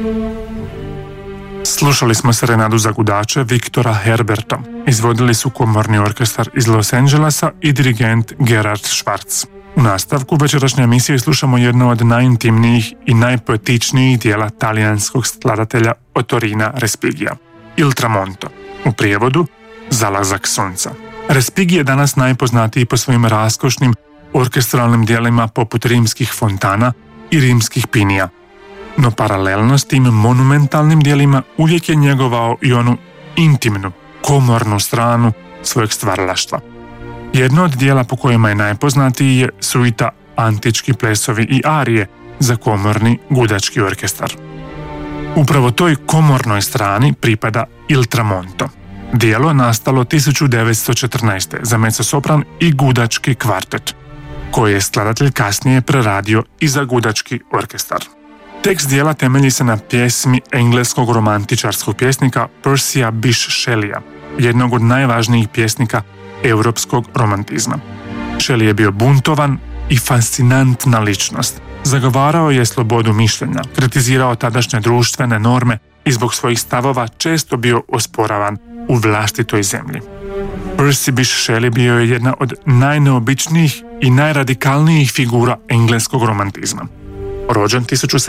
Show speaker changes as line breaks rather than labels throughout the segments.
Slušali smo serenadu za gudače Viktora Herberta. Izvodili su komorni orkestar iz Los Angelesa i dirigent Gerhard Schwarz. U nastavku večerašnje emisije slušamo jedno od najintimnijih i najpoetičnijih dijela talijanskog skladatelja Ottorina Respigija, Il tramonto, u prijevodu Zalazak sunca. Respighi je danas najpoznatiji po svojim raskošnim orkestralnim dijelima poput rimskih fontana i rimskih pinija. No paralelno s tim monumentalnim dijelima uvijek je njegovao i onu intimnu, komornu stranu svojeg stvaralaštva. Jedno od dijela po kojima je najpoznatiji je suita Antički plesovi i arije za komorni gudački orkestar. Upravo toj komornoj strani pripada Il tramonto. Dijelo nastalo 1914. za mezzosopran i gudački kvartet, koji je skladatelj kasnije preradio i za gudački orkestar. Tekst dijela temelji se na pjesmi engleskog romantičarskog pjesnika Percya Bysshe Shelleya, jednog od najvažnijih pjesnika europskog romantizma. Shelley je bio buntovan i fascinantna ličnost. Zagovarao je slobodu mišljenja, kritizirao tadašnje društvene norme i zbog svojih stavova često bio osporavan u vlastitoj zemlji. Percy Bysshe Shelley bio je jedna od najneobičnijih i najradikalnijih figura engleskog romantizma. Rođen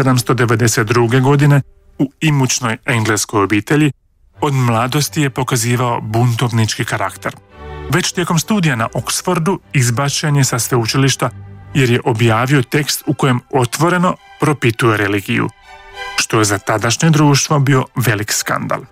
1792. godine u imućnoj engleskoj obitelji, od mladosti je pokazivao buntovnički karakter. Već tijekom studija na Oxfordu izbačen je sa sveučilišta jer je objavio tekst u kojem otvoreno propituje religiju, što je za tadašnje društvo bio velik skandal.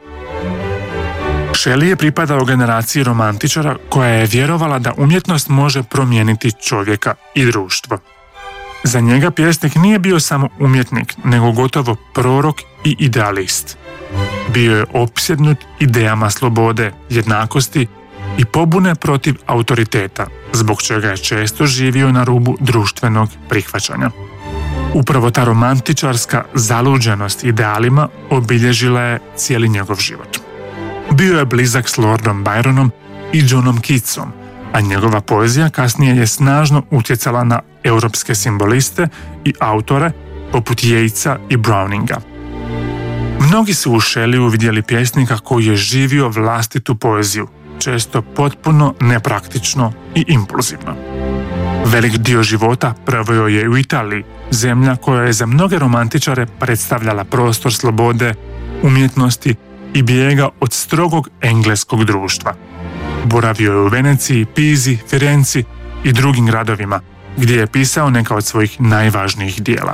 Shelley je pripadao generaciji romantičara koja je vjerovala da umjetnost može promijeniti čovjeka i društvo. Za njega pjesnik nije bio samo umjetnik, nego gotovo prorok i idealist. Bio je opsjednut idejama slobode, jednakosti i pobune protiv autoriteta, zbog čega je često živio na rubu društvenog prihvaćanja. Upravo ta romantičarska zaluđenost idealima obilježila je cijeli njegov život. Bio je blizak s Lordom Byronom i Johnom Keatsom, a njegova poezija kasnije je snažno utjecala na europske simboliste i autore poput Yeatsa i Browninga. Mnogi su u Shelleyu vidjeli pjesnika koji je živio vlastitu poeziju, često potpuno nepraktično i impulzivno. Velik dio života proveo je u Italiji, zemlja koja je za mnoge romantičare predstavljala prostor slobode, umjetnosti i bijega od strogog engleskog društva. Boravio je u Veneciji, Pizi, Firenci i drugim gradovima, gdje je pisao neka od svojih najvažnijih dijela.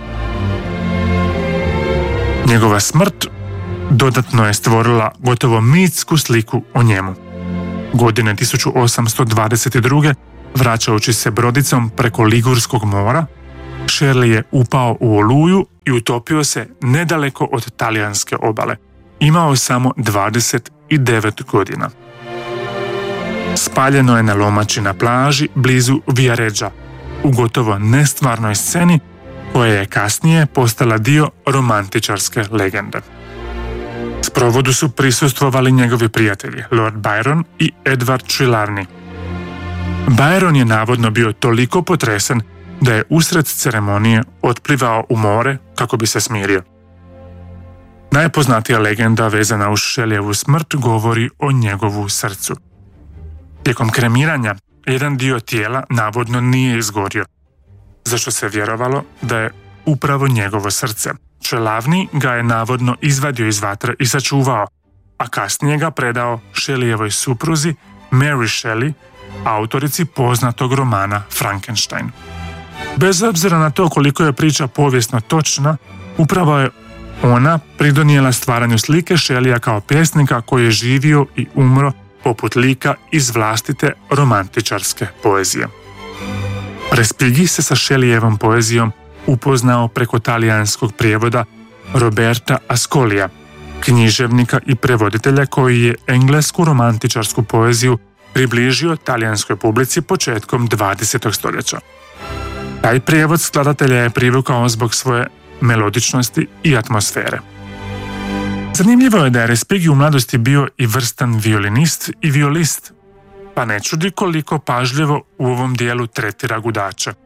Njegova smrt dodatno je stvorila gotovo mitsku sliku o njemu. Godine 1822. vraćajući se brodicom preko Ligurskog mora, Shelley je upao u oluju i utopio se nedaleko od talijanske obale. Imao samo 29 godina. Spaljeno je na lomači na plaži blizu Viareggio, u gotovo nestvarnoj sceni koja je kasnije postala dio romantičarske legende. Sprovodu su prisustvovali njegovi prijatelji Lord Byron i Edward Trelawney. Byron je navodno bio toliko potresen da je usred ceremonije otplivao u more kako bi se smirio. Najpoznatija legenda vezana uz Shelleyjevu smrt govori o njegovu srcu. Tijekom kremiranja jedan dio tijela navodno nije izgorio, za što se vjerovalo da je upravo njegovo srce. Trelawney ga je navodno izvadio iz vatre i sačuvao, a kasnije ga predao Shelleyjevoj supruzi Mary Shelley, autorici poznatog romana Frankenstein. Bez obzira na to koliko je priča povijesno točna, upravo je ona pridonijela stvaranju slike Shelleyja kao pjesnika koji je živio i umro poput lika iz vlastite romantičarske poezije. Respighi se sa Shelleyjevom poezijom upoznao preko talijanskog prijevoda Roberta Ascolija, književnika i prevoditelja koji je englesku romantičarsku poeziju približio talijanskoj publici početkom 20. stoljeća. Taj prijevod skladatelja je privukao zbog svoje melodičnosti i atmosfere. Zanimljivo je da je Respighi u mladosti bio i vrstan violinist i violist, pa ne čudi koliko pažljivo u ovom dijelu tretira gudače.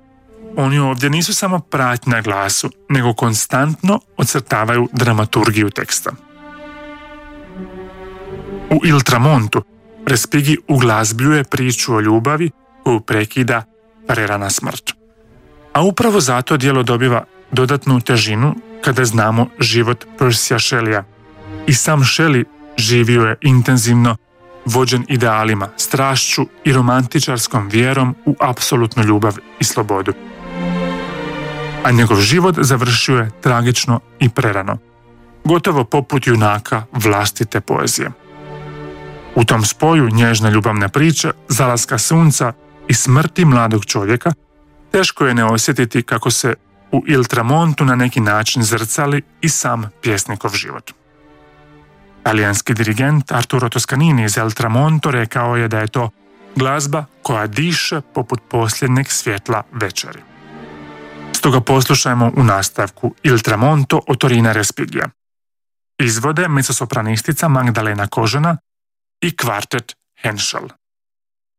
Oni ovdje nisu samo pratnja glasu, nego konstantno ocrtavaju dramaturgiju teksta. U Il Tramontu Respighi uglazbljuje priču o ljubavi koju prekida prerana smrt. A upravo zato djelo dobiva dodatnu težinu kada znamo život Percija Shelleya. I sam Shelley živio je intenzivno, vođen idealima, strašću i romantičarskom vjerom u apsolutnu ljubav i slobodu. A njegov život završio je tragično i prerano, gotovo poput junaka vlastite poezije. U tom spoju nježne ljubavne priče, zalaska sunca i smrti mladog čovjeka, teško je ne osjetiti kako se u Il Tramontu na neki način zrcali i sam pjesnikov život. Talijanski dirigent Arturo Toscanini iz Il Tramonto rekao je da je to glazba koja diše poput posljednjeg svjetla večeri. Stoga poslušajmo u nastavku Il Tramonto od Torina Respighija. Izvode mezzosopranistica Magdalena Kožena i kvartet Henschel.